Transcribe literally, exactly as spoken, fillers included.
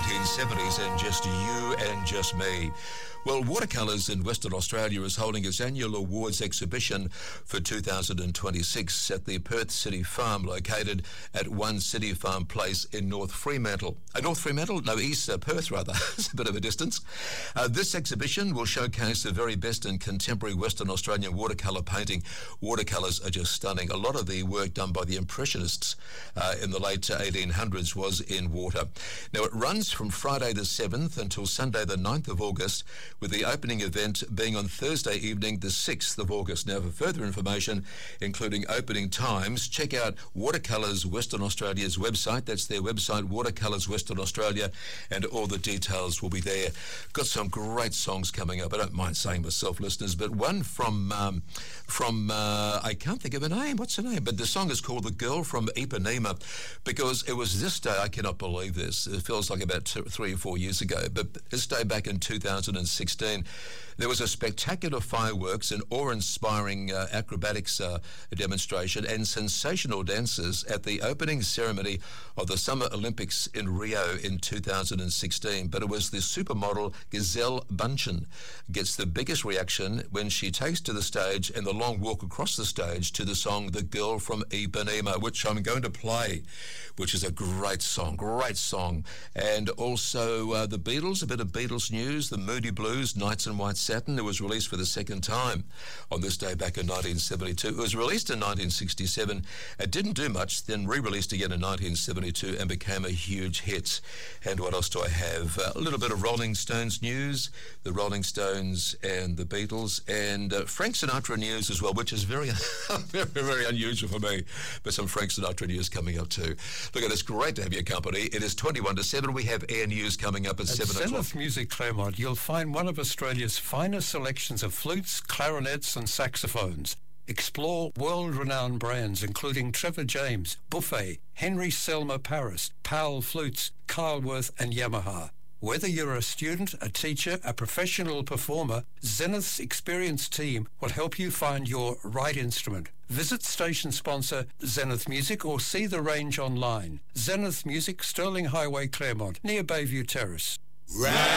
nineteen seventies and Just You and Just Me. Well, Watercolours in Western Australia is holding its annual awards exhibition for two thousand twenty-six at the Perth City Farm, located at One City Farm Place in North Fremantle. Uh, North Fremantle? No, East uh, Perth, rather. It's a bit of a distance. Uh, this exhibition will showcase the very best in contemporary Western Australian watercolour painting. Watercolours are just stunning. A lot of the work done by the Impressionists uh, in the late eighteen hundreds was in water. Now, it runs from Friday the seventh until Sunday the ninth of August, with the opening event being on Thursday evening, the sixth of August. Now, for further information, including opening times, check out Watercolours Western Australia's website. That's their website, Watercolours Western Australia, and all the details will be there. Got some great songs coming up. I don't mind saying myself, listeners, but one from, um, from uh, I can't think of her name. What's her name? But the song is called The Girl from Ipanema, because it was this day, I cannot believe this, it feels like about two, three or four years ago, but this day back in two thousand sixteen, there was a spectacular fireworks and awe-inspiring uh, acrobatics uh, demonstration and sensational dances at the opening ceremony of the Summer Olympics in Rio in two thousand sixteen. But it was the supermodel Gisele Bündchen gets the biggest reaction when she takes to the stage and the long walk across the stage to the song The Girl from Ipanema, which I'm going to play, which is a great song, great song. And also uh, the Beatles, a bit of Beatles news, the Moody Blues, Nights in White Satin. It was released for the second time on this day back in nineteen seventy-two. It was released in nineteen sixty-seven. It didn't do much, then re-released again in nineteen seventy-two and became a huge hit. And what else do I have? Uh, a little bit of Rolling Stones news, the Rolling Stones and the Beatles, and uh, Frank Sinatra news as well, which is very, very, very unusual for me. But some Frank Sinatra news coming up too. Look, it's great to have your company. It is twenty-one to seven. We have Air News coming up at, at seven o'clock. Zenith Music Claremont, you'll find one of Australia's finest selections of flutes, clarinets and saxophones. Explore world-renowned brands including Trevor James, Buffet, Henry Selmer Paris, Powell Flutes, Carlworth and Yamaha. Whether you're a student, a teacher, a professional performer, Zenith's experienced team will help you find your right instrument. Visit station sponsor Zenith Music or see the range online. Zenith Music, Sterling Highway, Claremont, near Bayview Terrace. Right.